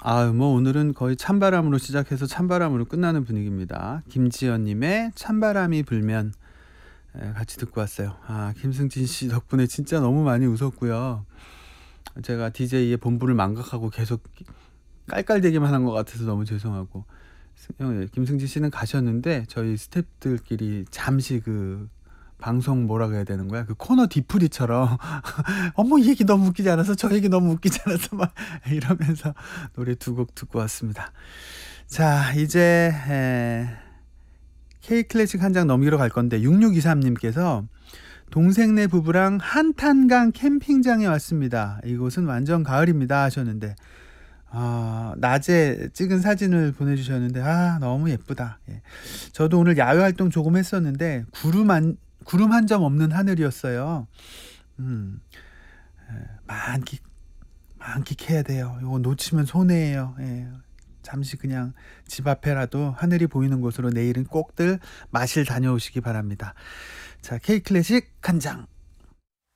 뭐 오늘은 거의 찬바람으로 시작해서 찬바람으로 끝나는 분위기입니다. 김지연 님의 찬바람이 불면 같이 듣고 왔어요. 김승진 씨 덕분에 진짜 너무 많이 웃었고요. 제가 DJ의 본분을 망각하고 계속 깔깔대기만 한 것 같아서 너무 죄송하고, 김승진 씨는 가셨는데 저희 스태프들끼리 잠시 그 방송 뭐라고 해야 되는 거야? 그 코너 뒤풀이처럼 어머 이 얘기 너무 웃기지 않아서 저 얘기 너무 웃기지 않아서 막 이러면서 노래 두 곡 듣고 왔습니다. 자, 이제 K클래식 한 장 넘기러 갈 건데 6623님께서 동생네 부부랑 한탄강 캠핑장에 왔습니다. 이곳은 완전 가을입니다 하셨는데, 낮에 찍은 사진을 보내주셨는데 너무 예쁘다. 예. 저도 오늘 야외 활동 조금 했었는데 구름 한 점 없는 하늘이었어요. 만끽해야 돼요. 이거 놓치면 손해예요. 예. 잠시 그냥 집 앞에라도 하늘이 보이는 곳으로 내일은 꼭들 마실 다녀오시기 바랍니다. 자, K클래식 한 장.